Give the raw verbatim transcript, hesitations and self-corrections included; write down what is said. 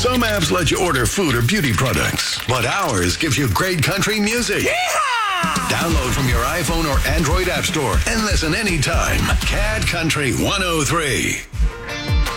Some apps let you order food or beauty products, but ours gives you great country music. Yeehaw! Download from your iPhone or Android app store and listen anytime. Cad Country one oh three.